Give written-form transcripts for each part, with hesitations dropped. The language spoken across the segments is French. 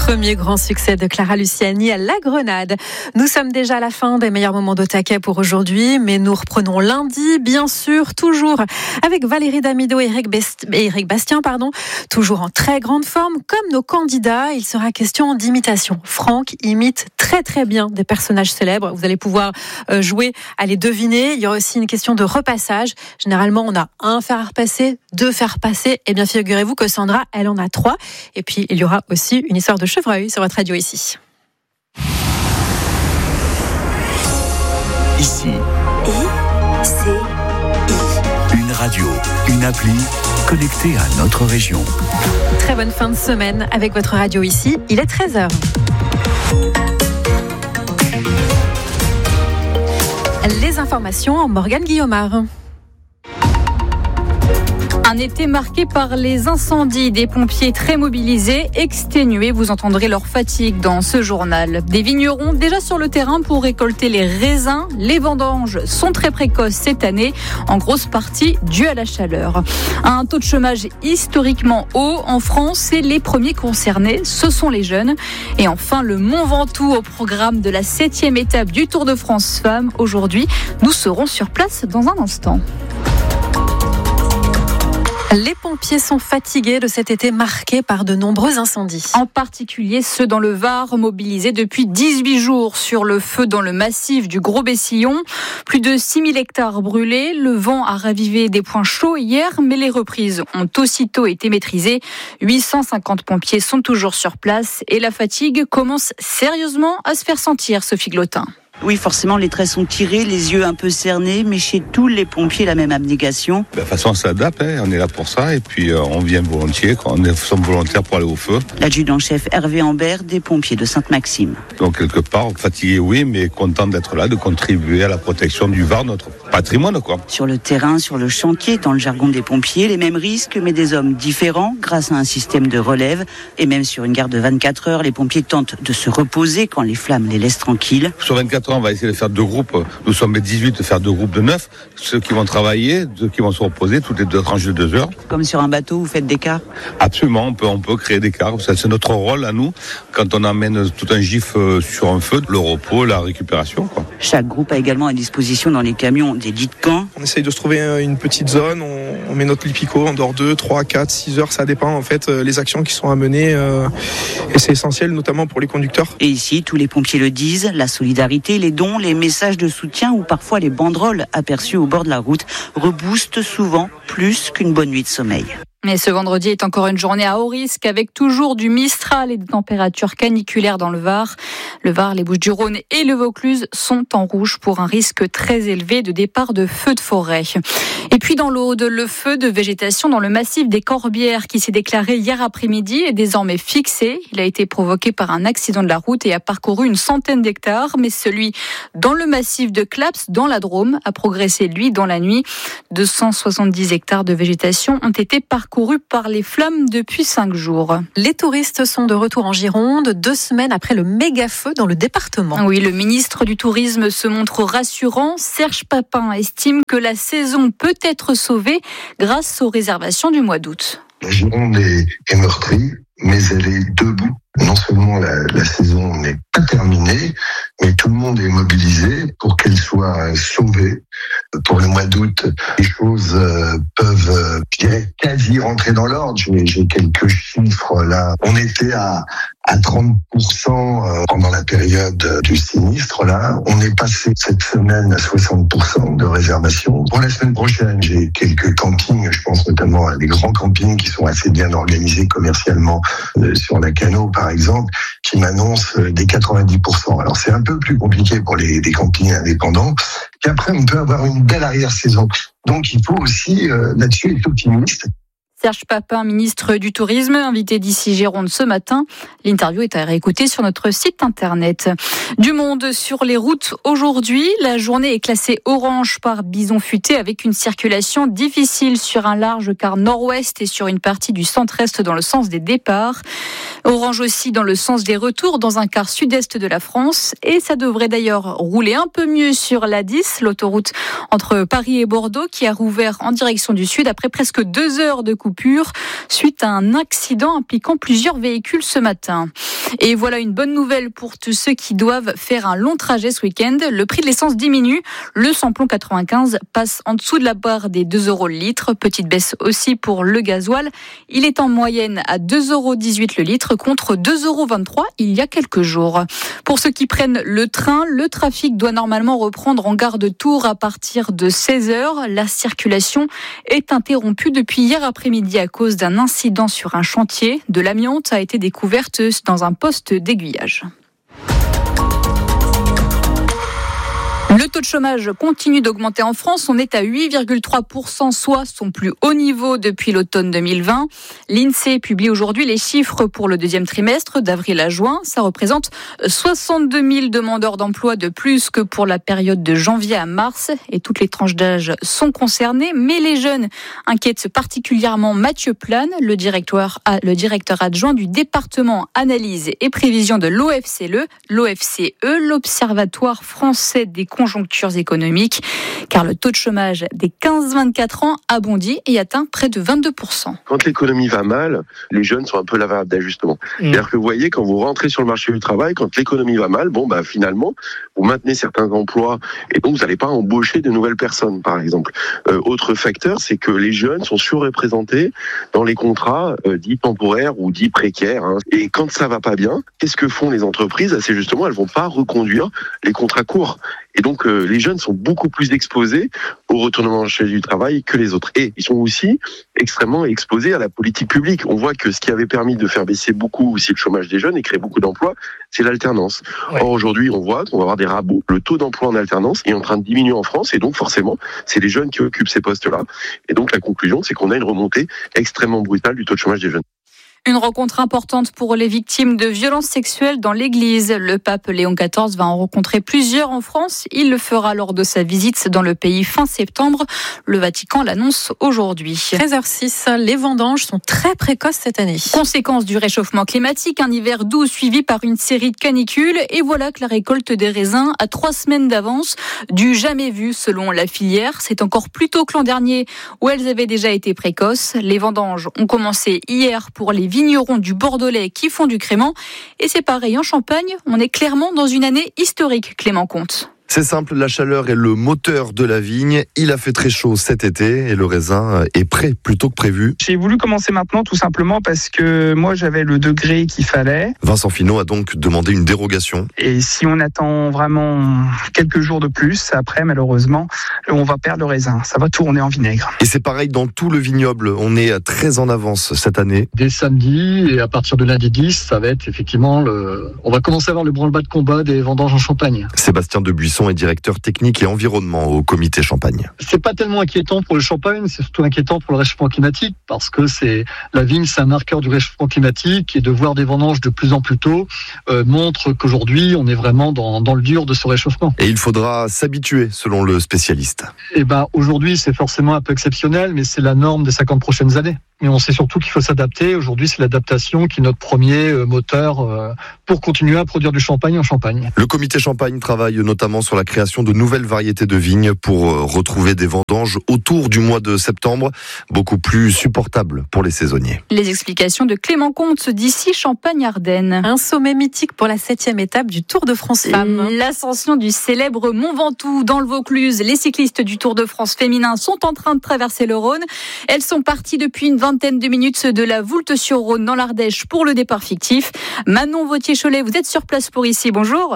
Premier grand succès de Clara Luciani à La Grenade. Nous sommes déjà à la fin des meilleurs moments de taquet pour aujourd'hui, mais nous reprenons lundi, bien sûr, toujours avec Valérie Damido et Eric Bastien, toujours en très grande forme. Comme nos candidats, il sera question d'imitation. Franck imite très très bien des personnages célèbres. Vous allez pouvoir jouer à les deviner. Il y aura aussi une question de repassage. Généralement, on a un fer à repasser, deux fers à passer. Et bien, figurez-vous que Sandra, elle en a 3. Et puis, il y aura aussi une histoire de chevreuil sur votre radio ici. Ici. Une radio, une appli connectée à notre région. Très bonne fin de semaine avec votre radio ici. Il est 13h. Les informations, Morgane Guillaumard. Un été marqué par les incendies, des pompiers très mobilisés, exténués. Vous entendrez leur fatigue dans ce journal. Des vignerons déjà sur le terrain pour récolter les raisins. Les vendanges sont très précoces cette année, en grosse partie dû à la chaleur. Un taux de chômage historiquement haut en France et les premiers concernés, ce sont les jeunes. Et enfin, le Mont Ventoux au programme de la 7e étape du Tour de France Femmes. Aujourd'hui, nous serons sur place dans un instant. Les pompiers sont fatigués de cet été marqué par de nombreux incendies. En particulier ceux dans le Var, mobilisés depuis 18 jours sur le feu dans le massif du Gros-Bessillon. Plus de 6000 hectares brûlés. Le vent a ravivé des points chauds hier, mais les reprises ont aussitôt été maîtrisées. 850 pompiers sont toujours sur place et la fatigue commence sérieusement à se faire sentir, Sophie Glotin. Oui, forcément, les traits sont tirés, les yeux un peu cernés, mais chez tous les pompiers, la même abnégation. De toute façon, on s'adapte, on est là pour ça, et puis on vient volontiers, on sommes volontaires pour aller au feu. L'adjudant-chef Hervé Ambert, des pompiers de Sainte-Maxime. Donc, quelque part, fatigué, oui, mais content d'être là, de contribuer à la protection du Var, notre patrimoine, quoi. Sur le terrain, sur le chantier, dans le jargon des pompiers, les mêmes risques, mais des hommes différents, grâce à un système de relève. Et même sur une garde de 24 heures, les pompiers tentent de se reposer quand les flammes les laissent tranquilles. Sur 24 heures, on va essayer de faire 2 groupes. Nous sommes les 18 de faire 2 groupes de 9. Ceux qui vont travailler, ceux qui vont se reposer, toutes les 2 tranches de 2 heures. Comme sur un bateau, vous faites des quarts ? Absolument, on peut créer des quarts. Ça, c'est notre rôle à nous. Quand on amène tout un gif sur un feu, le repos, la récupération, quoi. Chaque groupe a également à disposition dans les camions des lits de camp. On essaye de se trouver une petite zone, on met notre lipico, on dort 2, 3, 4, 6 heures, ça dépend en fait les actions qui sont à mener et c'est essentiel notamment pour les conducteurs. Et ici, tous les pompiers le disent, la solidarité, les dons, les messages de soutien ou parfois les banderoles aperçues au bord de la route reboostent souvent plus qu'une bonne nuit de sommeil. Mais ce vendredi est encore une journée à haut risque avec toujours du Mistral et des températures caniculaires dans le Var. Le Var, les Bouches-du-Rhône et le Vaucluse sont en rouge pour un risque très élevé de départ de feux de forêt. Et puis dans l'Aude, le feu de végétation dans le massif des Corbières qui s'est déclaré hier après-midi est désormais fixé. Il a été provoqué par un accident de la route et a parcouru une centaine d'hectares. Mais celui dans le massif de Claps, dans la Drôme, a progressé, lui, dans la nuit. 270 hectares de végétation ont été parcourus par les flammes depuis 5 jours. Les touristes sont de retour en Gironde, 2 semaines après le méga-feu dans le département. Oui, le ministre du Tourisme se montre rassurant. Serge Papin estime que la saison peut être sauvée grâce aux réservations du mois d'août. La Gironde est meurtrie, mais elle est debout. Non seulement la saison n'est pas terminée, mais tout le monde est mobilisé pour qu'elle soit sauvée. Pour le mois d'août, les choses peuvent quasi rentrer dans l'ordre. J'ai quelques chiffres là. On était à 30% pendant la période du sinistre là. On est passé cette semaine à 60% de réservation. Pour la semaine prochaine, j'ai quelques campings, je pense notamment à des grands campings qui sont assez bien organisés commercialement sur la Cano par exemple, qui m'annoncent des 90%. Alors c'est un peu plus compliqué pour les campings indépendants. Et après, on peut avoir une belle arrière-saison. Donc il faut aussi là-dessus être optimiste. Serge Papin, ministre du Tourisme, invité d'ici Gironde ce matin. L'interview est à réécouter sur notre site internet. Du monde sur les routes aujourd'hui. La journée est classée orange par bison futé avec une circulation difficile sur un large quart nord-ouest et sur une partie du centre-est dans le sens des départs. Orange aussi dans le sens des retours dans un quart sud-est de la France. Et ça devrait d'ailleurs rouler un peu mieux sur l'A10, l'autoroute entre Paris et Bordeaux qui a rouvert en direction du sud après presque 2 heures de coupure suite à un accident impliquant plusieurs véhicules ce matin. Et voilà une bonne nouvelle pour tous ceux qui doivent faire un long trajet ce week-end. Le prix de l'essence diminue. Le samplon 95 passe en dessous de la barre des 2 € le litre. Petite baisse aussi pour le gasoil. Il est en moyenne à 2,18 € le litre contre 2,23 € il y a quelques jours. Pour ceux qui prennent le train, le trafic doit normalement reprendre en gare de Tours à partir de 16h. La circulation est interrompue depuis hier après-midi à cause d'un incident sur un chantier. De l'amiante a été découverte dans un poste d'aiguillage. Le taux de chômage continue d'augmenter en France. On est à 8,3%, soit son plus haut niveau depuis l'automne 2020. L'INSEE publie aujourd'hui les chiffres pour le deuxième trimestre, d'avril à juin. Ça représente 62 000 demandeurs d'emploi de plus que pour la période de janvier à mars. Et toutes les tranches d'âge sont concernées. Mais les jeunes inquiètent particulièrement Mathieu Plane, le directeur adjoint du département analyse et prévision de l'OFCE, l'Observatoire français des conjonctures économiques, car le taux de chômage des 15-24 ans a bondi et atteint près de 22%. Quand l'économie va mal, les jeunes sont un peu la variable d'ajustement. C'est-à-dire que vous voyez, quand vous rentrez sur le marché du travail, quand l'économie va mal, finalement, vous maintenez certains emplois et donc vous n'allez pas embaucher de nouvelles personnes, par exemple. Autre facteur, c'est que les jeunes sont surreprésentés dans les contrats dits temporaires ou dits précaires. Et quand ça va pas bien, qu'est-ce que font les entreprises ? C'est justement, elles vont pas reconduire les contrats courts. Et donc, les jeunes sont beaucoup plus exposés au retournement chez du travail que les autres. Et ils sont aussi extrêmement exposés à la politique publique. On voit que ce qui avait permis de faire baisser beaucoup aussi le chômage des jeunes et créer beaucoup d'emplois, c'est l'alternance. Ouais. Or, aujourd'hui, on voit qu'on va avoir des rabots. Le taux d'emploi en alternance est en train de diminuer en France. Et donc, forcément, c'est les jeunes qui occupent ces postes-là. Et donc, la conclusion, c'est qu'on a une remontée extrêmement brutale du taux de chômage des jeunes. Une rencontre importante pour les victimes de violences sexuelles dans l'Église. Le pape Léon XIV va en rencontrer plusieurs en France. Il le fera lors de sa visite dans le pays fin septembre. Le Vatican l'annonce aujourd'hui. 13h06, les vendanges sont très précoces cette année. Conséquence du réchauffement climatique, un hiver doux suivi par une série de canicules. Et voilà que la récolte des raisins a 3 semaines d'avance, du jamais vu selon la filière. C'est encore plus tôt que l'an dernier où elles avaient déjà été précoces. Les vendanges ont commencé hier pour les vignerons du Bordelais qui font du crément. Et c'est pareil en Champagne, on est clairement dans une année historique, Clément Comte. C'est simple, la chaleur est le moteur de la vigne. Il a fait très chaud cet été et le raisin est prêt plus tôt que prévu. J'ai voulu commencer maintenant tout simplement parce que moi j'avais le degré qu'il fallait. Vincent Finot a donc demandé une dérogation. Et si on attend vraiment quelques jours de plus, après malheureusement, on va perdre le raisin. Ça va tourner en vinaigre. Et c'est pareil dans tout le vignoble. On est très en avance cette année. Dès samedi et à partir de lundi 10, ça va être effectivement on va commencer à avoir le branle-bas de combat des vendanges en Champagne. Sébastien Debuisson est directeur technique et environnement au comité Champagne. C'est pas tellement inquiétant pour le Champagne, c'est surtout inquiétant pour le réchauffement climatique parce que la vigne, c'est un marqueur du réchauffement climatique et de voir des vendanges de plus en plus tôt montre qu'aujourd'hui on est vraiment dans le dur de ce réchauffement. Et il faudra s'habituer selon le spécialiste. Et aujourd'hui c'est forcément un peu exceptionnel, mais c'est la norme des 50 prochaines années. Mais on sait surtout qu'il faut s'adapter. Aujourd'hui, c'est l'adaptation qui est notre premier moteur pour continuer à produire du champagne en Champagne. Le comité Champagne travaille notamment sur la création de nouvelles variétés de vignes pour retrouver des vendanges autour du mois de septembre, beaucoup plus supportables pour les saisonniers. Les explications de Clément Comte d'ici Champagne-Ardenne. Un sommet mythique pour la 7e étape du Tour de France Femmes. L'ascension du célèbre Mont Ventoux dans le Vaucluse. Les cyclistes du Tour de France féminin sont en train de traverser le Rhône. Elles sont parties depuis une vingtaine de minutes de la Voulte-sur-Rhône dans l'Ardèche pour le départ fictif. Manon Vautier-Cholet, vous êtes sur place pour ici. Bonjour.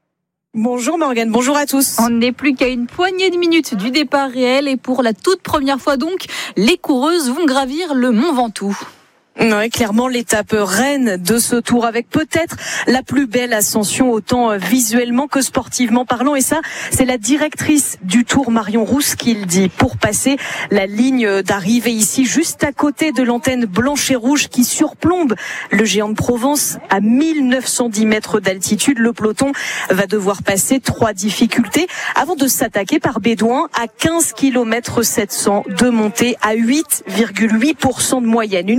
Bonjour Morgane, bonjour à tous. On n'est plus qu'à une poignée de minutes du départ réel et pour la toute première fois donc, les coureuses vont gravir le Mont Ventoux. Oui, clairement l'étape reine de ce tour avec peut-être la plus belle ascension autant visuellement que sportivement parlant et ça c'est la directrice du tour Marion Rousse qui le dit. Pour passer la ligne d'arrivée ici juste à côté de l'antenne blanche et rouge qui surplombe le géant de Provence à 1910 mètres d'altitude, le peloton va devoir passer 3 difficultés avant de s'attaquer par Bédouin à 15 km 700 de montée à 8,8% de moyenne. Une première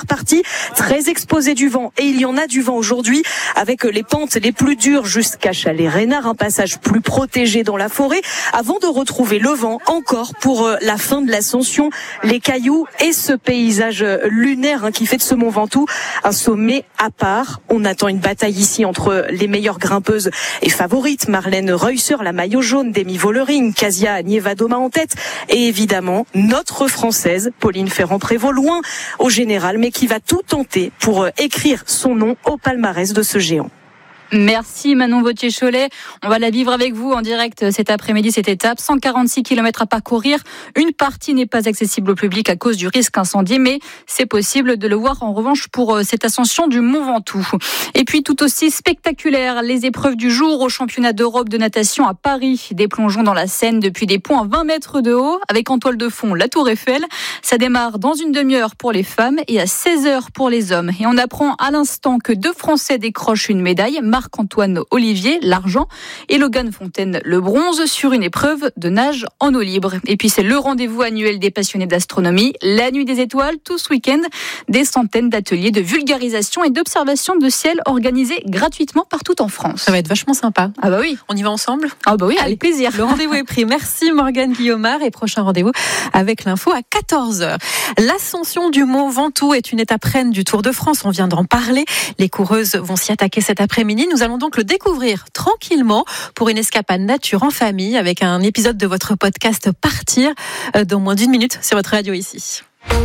partie, très exposée du vent. Et il y en a du vent aujourd'hui avec les pentes les plus dures jusqu'à Chalais-Reynard, un passage plus protégé dans la forêt avant de retrouver le vent encore pour la fin de l'ascension, les cailloux et ce paysage lunaire qui fait de ce Mont Ventoux un sommet à part. On attend une bataille ici entre les meilleures grimpeuses et favorites, Marlène Reusser, la maillot jaune, Demi Vollering, Kasia Nievadoma en tête et évidemment notre Française Pauline Ferrand-Prévot, loin au général mais qui va tout tenter pour écrire son nom au palmarès de ce géant. Merci Manon Vautier-Cholet. On va la vivre avec vous en direct cet après-midi, cette étape. 146 km à parcourir. Une partie n'est pas accessible au public à cause du risque incendie, mais c'est possible de le voir en revanche pour cette ascension du Mont Ventoux. Et puis tout aussi spectaculaire, les épreuves du jour au championnat d'Europe de natation à Paris. Des plongeons dans la Seine depuis des ponts à 20 mètres de haut, avec en toile de fond la Tour Eiffel. Ça démarre dans une demi-heure pour les femmes et à 16h pour les hommes. Et on apprend à l'instant que 2 Français décrochent une médaille. Marc-Antoine Olivier, l'argent, et Logan Fontaine, le bronze, sur une épreuve de nage en eau libre. Et puis c'est le rendez-vous annuel des passionnés d'astronomie, la nuit des étoiles, tout ce week-end. Des centaines d'ateliers de vulgarisation et d'observation de ciel organisés gratuitement partout en France. Ça va être vachement sympa. Ah bah oui. On y va ensemble ? Ah bah oui, avec plaisir. Le rendez-vous est pris. Merci Morgane Guillaumard et prochain rendez-vous avec l'info à 14h. L'ascension du Mont Ventoux est une étape reine du Tour de France. On vient d'en parler. Les coureuses vont s'y attaquer cet après-midi. Nous allons donc le découvrir tranquillement pour une escapade nature en famille avec un épisode de votre podcast Partir dans moins d'1 minute sur votre radio ici.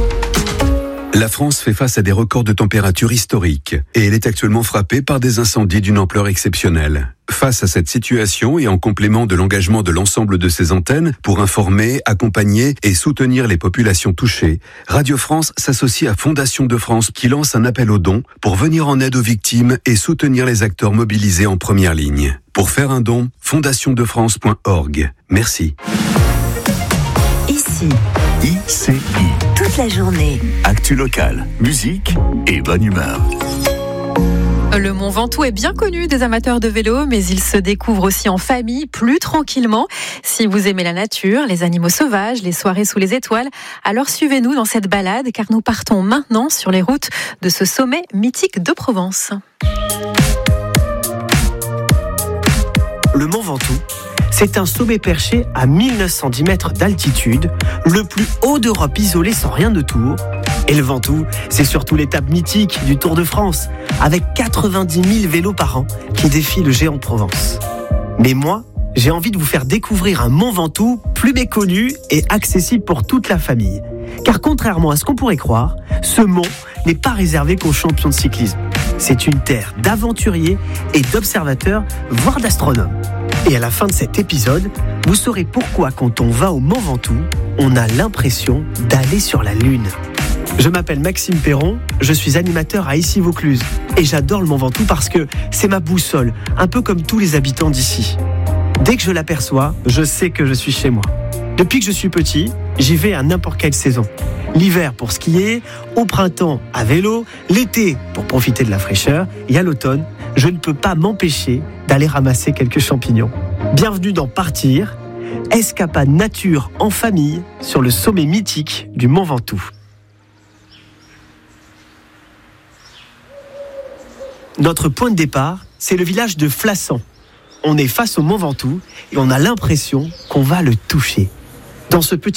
La France fait face à des records de température historiques et elle est actuellement frappée par des incendies d'une ampleur exceptionnelle. Face à cette situation et en complément de l'engagement de l'ensemble de ses antennes pour informer, accompagner et soutenir les populations touchées, Radio France s'associe à Fondation de France qui lance un appel aux dons pour venir en aide aux victimes et soutenir les acteurs mobilisés en première ligne. Pour faire un don, fondationdefrance.org. Merci. Ici. ICI. Toute la journée. Actu locale, musique et bonne humeur. Le Mont Ventoux est bien connu des amateurs de vélo, mais il se découvre aussi en famille, plus tranquillement. Si vous aimez la nature, les animaux sauvages, les soirées sous les étoiles, alors suivez-nous dans cette balade, car nous partons maintenant sur les routes de ce sommet mythique de Provence. Le Mont Ventoux, c'est un sommet perché à 1910 mètres d'altitude, le plus haut d'Europe isolé sans rien de tour. Et le Ventoux, c'est surtout l'étape mythique du Tour de France, avec 90 000 vélos par an qui défient le géant de Provence. Mais moi, j'ai envie de vous faire découvrir un Mont Ventoux plus méconnu et accessible pour toute la famille. Car contrairement à ce qu'on pourrait croire, ce mont n'est pas réservé qu'aux champions de cyclisme. C'est une terre d'aventuriers et d'observateurs, voire d'astronomes. Et à la fin de cet épisode, vous saurez pourquoi quand on va au Mont Ventoux, on a l'impression d'aller sur la Lune. Je m'appelle Maxime Perron, je suis animateur à Issy-Vaucluse et j'adore le Mont Ventoux parce que c'est ma boussole, un peu comme tous les habitants d'ici. Dès que je l'aperçois, je sais que je suis chez moi. Depuis que je suis petit, j'y vais à n'importe quelle saison. L'hiver pour skier, au printemps à vélo, l'été pour profiter de la fraîcheur et à l'automne, je ne peux pas m'empêcher d'aller ramasser quelques champignons. Bienvenue dans Partir, escapade nature en famille sur le sommet mythique du Mont Ventoux. Notre point de départ, c'est le village de Flassan. On est face au Mont Ventoux et on a l'impression qu'on va le toucher. Dans ce petit